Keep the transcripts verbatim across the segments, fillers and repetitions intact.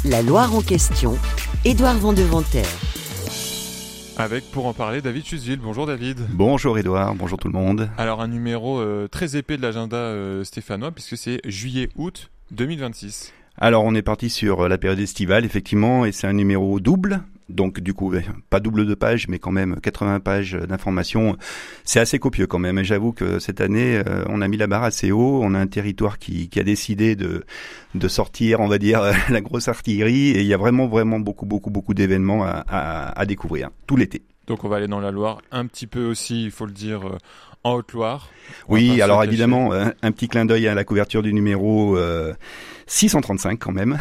La Loire en question, Édouard Vandeventer. Avec, pour en parler, David Chusville. Bonjour David. Bonjour Édouard, bonjour tout le monde. Alors un numéro euh, très épais de l'agenda euh, stéphanois, puisque c'est juillet-août deux mille vingt-six. Alors on est parti sur la période estivale, effectivement, et c'est un numéro double. Donc du coup, pas double de pages, mais quand même quatre-vingts pages d'informations. C'est assez copieux quand même. Et j'avoue que cette année, euh, on a mis la barre assez haut. On a un territoire qui, qui a décidé de, de sortir, on va dire, la grosse artillerie. Et il y a vraiment, vraiment beaucoup, beaucoup, beaucoup d'événements à, à, à découvrir tout l'été. Donc on va aller dans la Loire, un petit peu aussi, il faut le dire, euh, en Haute-Loire. Oui, alors évidemment, un, un petit clin d'œil à la couverture du numéro euh, six cent trente-cinq quand même.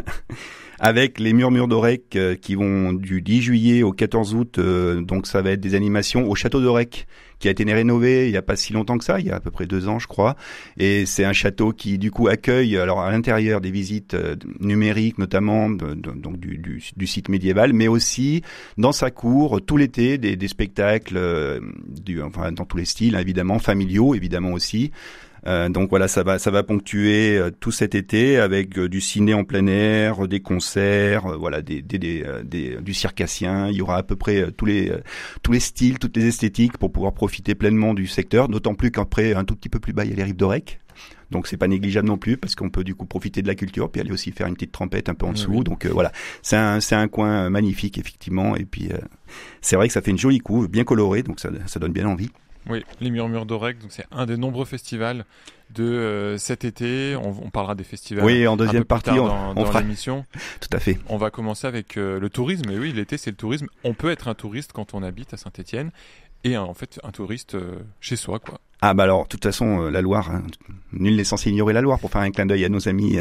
Avec les Murmures d'Aurec euh, qui vont du dix juillet au quatorze août, euh, donc ça va être des animations au château d'Aurec, qui a été rénové il y a pas si longtemps que ça, il y a à peu près deux ans je crois, et c'est un château qui du coup accueille alors à l'intérieur des visites euh, numériques notamment de, de, donc du, du, du site médiéval, mais aussi dans sa cour tout l'été des, des spectacles, euh, du, enfin dans tous les styles évidemment, familiaux évidemment aussi. Euh, donc voilà, ça va, ça va ponctuer euh, tout cet été avec euh, du ciné en plein air, des concerts, euh, voilà, des, des, des, euh, des, du circassien. Il y aura à peu près euh, tous les, euh, tous les styles, toutes les esthétiques pour pouvoir profiter pleinement du secteur. D'autant plus qu'après, un tout petit peu plus bas, il y a les rives d'Aurec. Donc c'est pas négligeable non plus parce qu'on peut du coup profiter de la culture puis aller aussi faire une petite trempette un peu en dessous. Oui. Donc euh, voilà, c'est un, c'est un coin magnifique effectivement. Et puis euh, c'est vrai que ça fait une jolie couve, bien colorée, donc ça, ça donne bien envie. Oui, les Murmures d'Aurec, donc c'est un des nombreux festivals de euh, cet été. On, on parlera des festivals. Oui, en deuxième un peu partie, plus tard on, dans, on dans fera l'émission. Tout à fait. On va commencer avec euh, le tourisme. Et oui, l'été, c'est le tourisme. On peut être un touriste quand on habite à Saint-Étienne et en fait un touriste euh, chez soi, quoi. Ah bah alors, de toute façon, euh, la Loire, hein, nul n'est censé ignorer la Loire pour faire un clin d'œil à nos amis.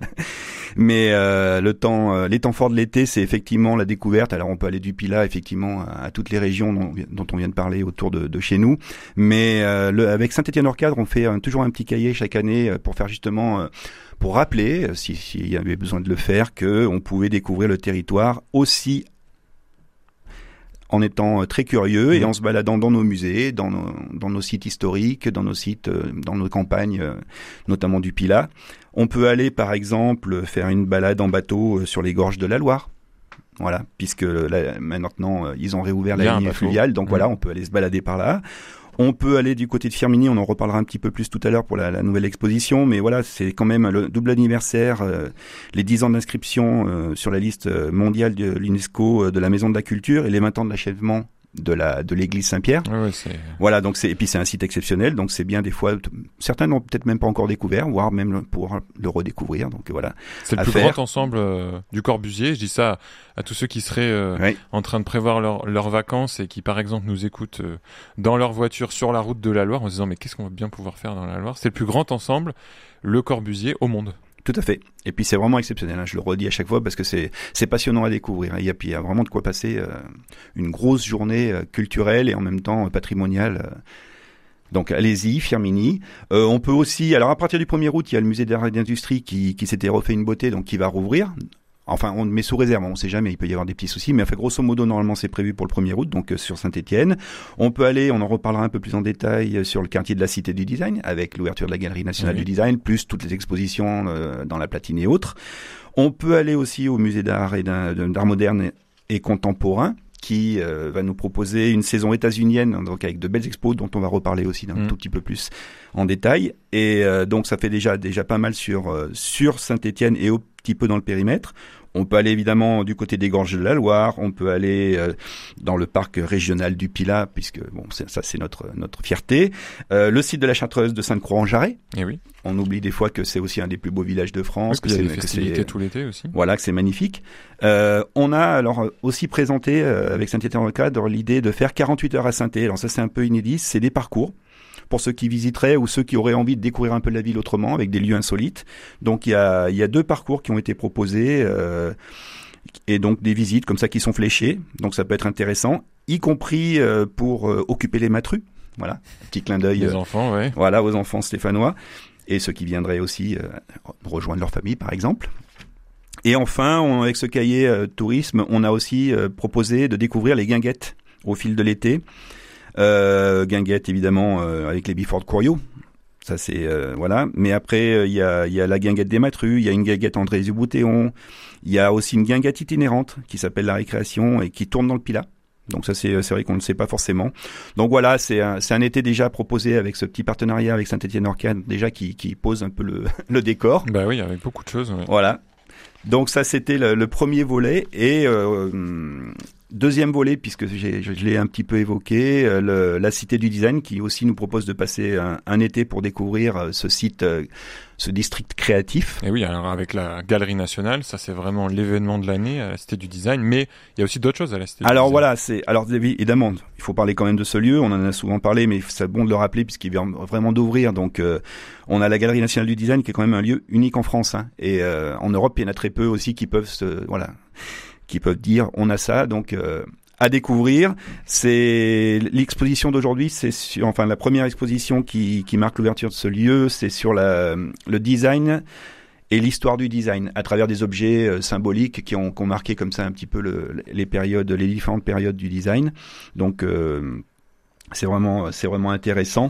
Mais euh, le temps, euh, les temps forts de l'été, c'est effectivement la découverte. Alors on peut aller du Pilat effectivement à, à toutes les régions dont, dont on vient de parler autour de, de chez nous. Mais euh, le, avec Saint-Étienne-Hors-Cadre, on fait euh, toujours un petit cahier chaque année euh, pour faire justement, euh, pour rappeler, euh, s'il si y avait besoin de le faire, que on pouvait découvrir le territoire aussi en étant très curieux et en se baladant dans nos musées, dans nos, dans nos sites historiques, dans nos sites, dans nos campagnes, notamment du Pilat. On peut aller, par exemple, faire une balade en bateau sur les gorges de la Loire. Voilà, puisque là, maintenant, ils ont réouvert la ligne fluviale, donc mmh. voilà, on peut aller se balader par là. On peut aller du côté de Firminy, on en reparlera un petit peu plus tout à l'heure pour la, la nouvelle exposition, mais voilà, c'est quand même le double anniversaire, euh, les dix ans d'inscription euh, sur la liste mondiale de l'UNESCO euh, de la Maison de la Culture et les vingt ans de l'achèvement de la de l'église Saint-Pierre. Ouais, ouais, c'est... Voilà, donc c'est et puis c'est un site exceptionnel, donc c'est bien des fois t- certains n'ont peut-être même pas encore découvert, voire même pour le redécouvrir. Donc voilà. C'est le plus faire. grand ensemble euh, du Corbusier. Je dis ça à, à tous ceux qui seraient euh, oui. en train de prévoir leur, leurs vacances et qui par exemple nous écoutent euh, dans leur voiture sur la route de la Loire en se disant mais qu'est-ce qu'on va bien pouvoir faire dans la Loire. C'est le plus grand ensemble, le Corbusier au monde. Tout à fait. Et puis c'est vraiment exceptionnel, hein. Je le redis à chaque fois parce que c'est c'est passionnant à découvrir. Il y a, puis il y a vraiment de quoi passer euh, une grosse journée euh, culturelle et en même temps euh, patrimoniale. Euh. Donc allez-y, Firminy. Euh, on peut aussi, alors à partir du premier août, il y a le musée d'art et d'industrie qui, qui s'était refait une beauté, donc qui va rouvrir. Enfin, on met sous réserve, on ne sait jamais, il peut y avoir des petits soucis, mais enfin, grosso modo, normalement, c'est prévu pour le premier août, donc euh, sur Saint-Étienne. On peut aller, on en reparlera un peu plus en détail, euh, sur le quartier de la Cité du Design, avec l'ouverture de la Galerie nationale oui. du design, plus toutes les expositions euh, dans la Platine et autres. On peut aller aussi au musée d'art et d'art moderne et contemporain, qui euh, va nous proposer une saison états-unienne, donc avec de belles expos dont on va reparler aussi d'un mmh. tout petit peu plus en détail. Et euh, donc ça fait déjà déjà pas mal sur euh, sur Saint-Étienne et un petit peu dans le périmètre. On peut aller évidemment du côté des gorges de la Loire, on peut aller euh, dans le parc régional du Pilat, puisque bon, c'est, ça c'est notre notre fierté. Euh, le site de la Chartreuse de Sainte-Croix-en-Jarret. Et oui. On oublie des fois que c'est aussi un des plus beaux villages de France. Oui, que, que c'est, des festivités que c'est tout l'été aussi. Voilà, que c'est magnifique. Euh, on a alors aussi présenté euh, avec Saint-Étienne-Hors-Cadre l'idée de faire quarante-huit heures à Saint-Étienne. Alors ça c'est un peu inédit, c'est des parcours pour ceux qui visiteraient ou ceux qui auraient envie de découvrir un peu la ville autrement avec des lieux insolites. Donc il y a il y a deux parcours qui ont été proposés euh, et donc des visites comme ça qui sont fléchées. Donc ça peut être intéressant, y compris euh, pour euh, occuper les matrues. Voilà, petit clin d'œil. Les euh, enfants, ouais. Voilà, aux enfants stéphanois et ceux qui viendraient aussi euh, rejoindre leur famille, par exemple. Et enfin, on, avec ce cahier euh, tourisme, on a aussi euh, proposé de découvrir les guinguettes au fil de l'été. Euh, guinguettes, évidemment, euh, avec les Biford Couriot. Ça c'est euh, voilà. Mais après il y a il y a la guinguette des Matrues, il y a une guinguette André Zuboutéon, il y a aussi une guinguette itinérante qui s'appelle La Récréation et qui tourne dans le Pilat. Donc ça c'est c'est vrai qu'on ne le sait pas forcément. Donc voilà, c'est un c'est un été déjà proposé avec ce petit partenariat avec Saint-Étienne-Orcade déjà qui qui pose un peu le le décor. Bah oui, avec beaucoup de choses. Ouais. Voilà. Donc ça c'était le, le premier volet et euh, deuxième volet puisque j'ai, je, je l'ai un petit peu évoqué, euh, le, la Cité du Design qui aussi nous propose de passer un, un été pour découvrir euh, ce site, euh, ce district créatif. Et oui, alors avec la Galerie Nationale, ça c'est vraiment l'événement de l'année à la Cité du Design, mais il y a aussi d'autres choses à la Cité alors du Design. Voilà, c'est alors évidemment, il faut parler quand même de ce lieu, on en a souvent parlé, mais c'est bon de le rappeler puisqu'il vient vraiment d'ouvrir. Donc euh, on a la Galerie Nationale du Design qui est quand même un lieu unique en France, hein, et euh, en Europe il y en a très peu aussi qui peuvent se, voilà, qui peuvent dire on a ça. Donc euh, à découvrir, c'est l'exposition d'aujourd'hui, c'est sur, enfin la première exposition qui, qui marque l'ouverture de ce lieu, c'est sur la, le design et l'histoire du design à travers des objets euh, symboliques qui ont, qui ont marqué comme ça un petit peu le, les périodes, les différentes périodes du design. Donc euh, c'est vraiment, c'est vraiment intéressant.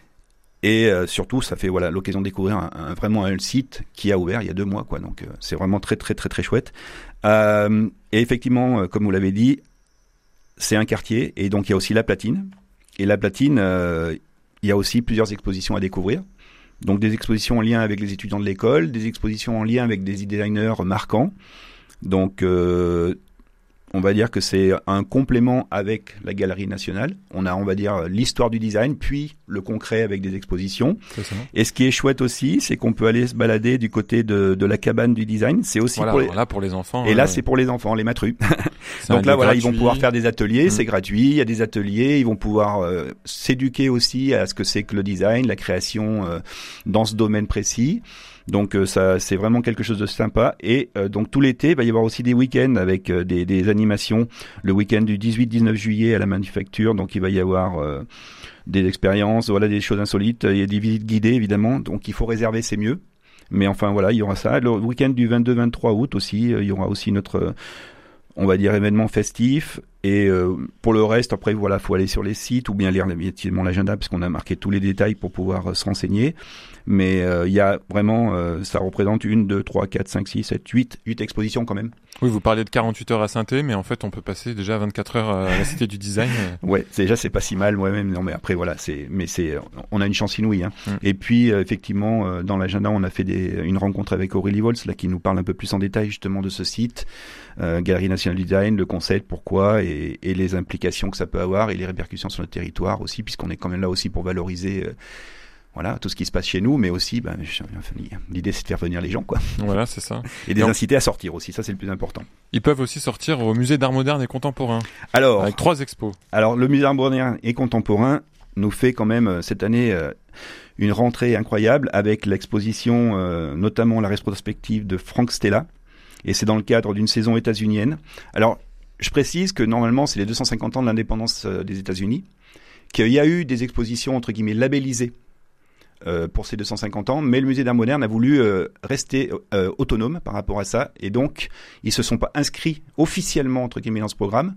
Et euh, surtout, ça fait voilà l'occasion de découvrir un, un, vraiment un site qui a ouvert il y a deux mois, quoi. Donc euh, c'est vraiment très très très très chouette. Euh, et effectivement, euh, comme vous l'avez dit, c'est un quartier et donc il y a aussi la Platine. Et la Platine, euh, il y a aussi plusieurs expositions à découvrir. Donc des expositions en lien avec les étudiants de l'école, des expositions en lien avec des designers marquants. Donc euh, on va dire que c'est un complément avec la Galerie Nationale. On a, on va dire, l'histoire du design, puis le concret avec des expositions. C'est ça. Et ce qui est chouette aussi, c'est qu'on peut aller se balader du côté de, de la cabane du design. C'est aussi voilà, pour les... là pour les enfants. Et là, euh... c'est pour les enfants, les Matrues. Donc là, voilà, gratuit. Ils vont pouvoir faire des ateliers. Mmh. C'est gratuit. Il y a des ateliers. Ils vont pouvoir euh, s'éduquer aussi à ce que c'est que le design, la création euh, dans ce domaine précis. Donc euh, ça, c'est vraiment quelque chose de sympa. Et euh, donc tout l'été, il va y avoir aussi des week-ends avec euh, des, des animations. Le week-end du dix-huit dix-neuf juillet à la Manufacture. Donc il va y avoir euh, des expériences, voilà, des choses insolites. Il y a des visites guidées évidemment. Donc il faut réserver, c'est mieux. Mais enfin voilà, il y aura ça. Le week-end du vingt-deux vingt-trois août aussi, euh, il y aura aussi notre, euh, on va dire, événement festif. Et euh, pour le reste, après voilà, faut aller sur les sites ou bien lire effectivement l'agenda parce qu'on a marqué tous les détails pour pouvoir euh, se renseigner. Mais il euh, y a vraiment, euh, ça représente une, deux, trois, quatre, cinq, six, sept, huit, huit expositions quand même. Oui, vous parliez de quarante-huit heures à Saint-Étienne, mais en fait, on peut passer déjà vingt-quatre heures à la Cité du Design. Ouais, c'est, déjà, c'est pas si mal moi-même. Non, mais après, voilà, c'est, mais c'est, on a une chance inouïe. Hein. Mm. Et puis, euh, effectivement, euh, dans l'agenda, on a fait des, une rencontre avec Aurélie Volz, là, qui nous parle un peu plus en détail justement de ce site, euh, Galerie Nationale du Design, le concept, pourquoi, et, et les implications que ça peut avoir et les répercussions sur notre territoire aussi, puisqu'on est quand même là aussi pour valoriser. Euh, Voilà, tout ce qui se passe chez nous, mais aussi, ben, l'idée c'est de faire venir les gens, quoi. Voilà, c'est ça. Et de les inciter à sortir aussi, ça c'est le plus important. Ils peuvent aussi sortir au musée d'art moderne et contemporain. Alors, avec trois expos. Alors, le musée d'art moderne et contemporain nous fait quand même cette année euh, une rentrée incroyable avec l'exposition, euh, notamment la rétrospective de Frank Stella, et c'est dans le cadre d'une saison états-unienne. Alors, je précise que normalement c'est les deux cent cinquante ans de l'indépendance euh, des États-Unis, qu'il y a eu des expositions entre guillemets labellisées. Euh, pour ces deux cent cinquante ans, mais le musée d'art moderne a voulu euh, rester euh, autonome par rapport à ça, et donc ils se sont pas inscrits officiellement entre guillemets dans ce programme,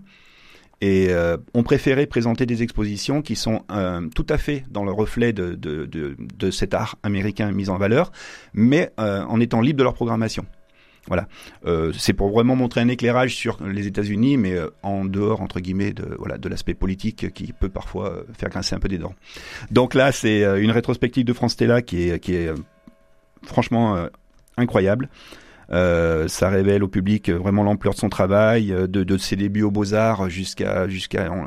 et euh, ont préféré présenter des expositions qui sont euh, tout à fait dans le reflet de, de, de, de cet art américain mis en valeur, mais euh, en étant libre de leur programmation. Voilà, euh, c'est pour vraiment montrer un éclairage sur les États-Unis, mais euh, en dehors entre guillemets de voilà de l'aspect politique qui peut parfois euh, faire grincer un peu des dents. Donc là, c'est euh, une rétrospective de Frank Stella qui est qui est euh, franchement euh, incroyable. Euh, ça révèle au public euh, vraiment l'ampleur de son travail, euh, de, de ses débuts aux Beaux-Arts jusqu'à jusqu'à en,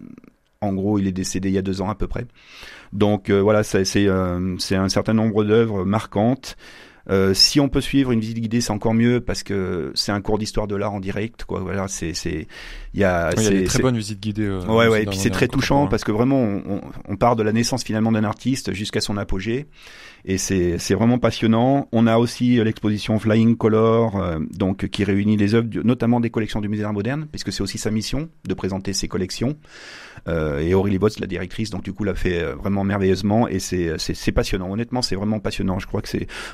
en gros, il est décédé il y a deux ans à peu près. Donc euh, voilà, c'est c'est, euh, c'est un certain nombre d'œuvres marquantes. Euh, si on peut suivre une visite guidée, c'est encore mieux parce que c'est un cours d'histoire de l'art en direct, quoi. Voilà, c'est c'est il y a oui, c'est, il y a des très c'est... bonnes visites guidées. Euh, ouais ouais, et puis c'est très touchant parce que vraiment on, on part de la naissance finalement d'un artiste jusqu'à son apogée. Et c'est c'est vraiment passionnant. On a aussi l'exposition Flying Color, euh, donc qui réunit les œuvres, notamment des collections du musée d'art moderne, puisque c'est aussi sa mission de présenter ses collections. Euh, et Aurélie Votz, la directrice, donc du coup l'a fait vraiment merveilleusement, et c'est c'est c'est passionnant. Honnêtement, c'est vraiment passionnant. Je crois que c'est, enfin je sais pas,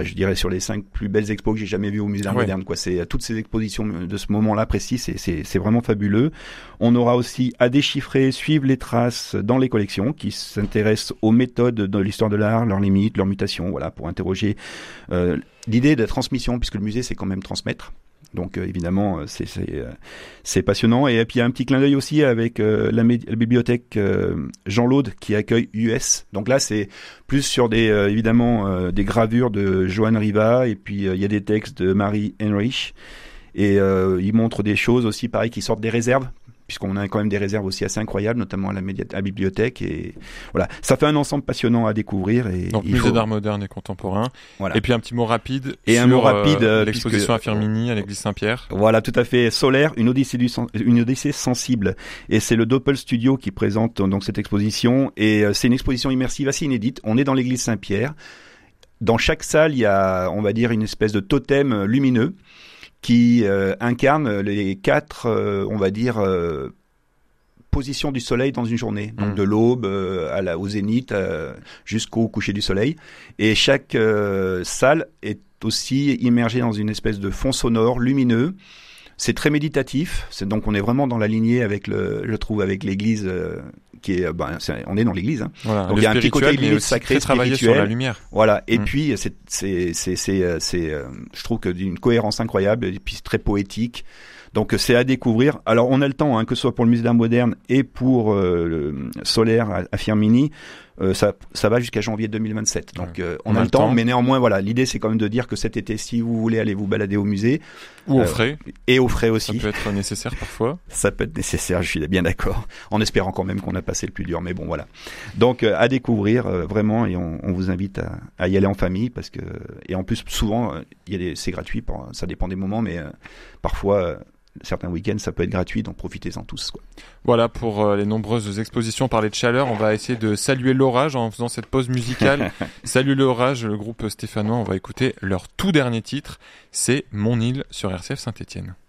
ouais, je dirais sur les cinq plus belles expos que j'ai jamais vues au musée d'art ouais. moderne, quoi. C'est toutes ces expositions de ce moment-là précis, c'est, c'est, c'est vraiment fabuleux. On aura aussi à déchiffrer, suivre les traces dans les collections, qui s'intéressent aux méthodes de l'histoire de l'art, leurs limites, leurs mutations, voilà, pour interroger euh, l'idée de la transmission, puisque le musée c'est quand même transmettre. Donc euh, évidemment, c'est, c'est, euh, c'est passionnant. Et puis il y a un petit clin d'œil aussi avec euh, la, mé- la bibliothèque euh, Jean Laude qui accueille U S. Donc là, c'est plus sur des euh, évidemment euh, des gravures de Johan Riva, et puis euh, il y a des textes de Marie Henrich. Et euh, il montre des choses aussi, pareil, qui sortent des réserves, puisqu'on a quand même des réserves aussi assez incroyables, notamment à la, médi- à la bibliothèque. Et voilà, ça fait un ensemble passionnant à découvrir. Et donc, il musée faut... d'art moderne et contemporain. Voilà. Et puis un petit mot rapide et sur un mot rapide, euh, l'exposition puisque... à Firminy à l'église Saint-Pierre. Voilà, tout à fait. Solaire, une odyssée, du sen... une odyssée sensible. Et c'est le Doppel Studio qui présente donc cette exposition. Et euh, c'est une exposition immersive assez inédite. On est dans l'église Saint-Pierre. Dans chaque salle, il y a, on va dire, une espèce de totem lumineux qui euh, incarne les quatre, euh, on va dire, euh, positions du soleil dans une journée. Donc mmh. de l'aube euh, à la, au zénith euh, jusqu'au coucher du soleil. Et chaque euh, salle est aussi immergée dans une espèce de fond sonore lumineux. C'est très méditatif. C'est, donc on est vraiment dans la lignée avec le, je trouve, avec l'église euh, qui est, ben, c'est, on est dans l'église. Hein. Voilà, donc il y a un petit côté limite sacré, travailler sur la lumière. Voilà. Et mmh. puis c'est, c'est, c'est, c'est, c'est, euh, je trouve que d'une cohérence incroyable et puis très poétique. Donc c'est à découvrir. Alors on a le temps, hein, que ce soit pour le musée d'art moderne et pour euh, le Solaire à, à Firminy. Euh, ça, ça va jusqu'à janvier deux mille vingt-sept. Donc euh, on, on a, a le temps, temps, mais néanmoins, voilà, l'idée c'est quand même de dire que cet été, si vous voulez aller vous balader au musée, ou euh, au frais, et au frais aussi, ça peut être nécessaire parfois. Ça peut être nécessaire, je suis bien d'accord. En espérant quand même qu'on a passé le plus dur, mais bon, voilà. Donc euh, à découvrir euh, vraiment, et on, on vous invite à, à y aller en famille parce que, et en plus souvent, il y a des, c'est gratuit, pour, ça dépend des moments, mais euh, parfois. Euh, certains week-ends, ça peut être gratuit, donc profitez-en tous, quoi. Voilà pour euh, les nombreuses expositions. Parler de chaleur, on va essayer de saluer l'orage en faisant cette pause musicale. Salut l'orage, le groupe stéphanois. On va écouter leur tout dernier titre, c'est Mon île sur R C F Saint-Étienne.